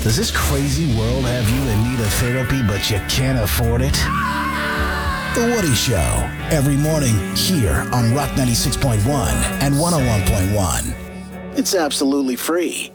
Does this crazy world have you in need of therapy, but you can't afford it? The Woody Show, every morning here on Rock 96.1 and 101.1. It's absolutely free.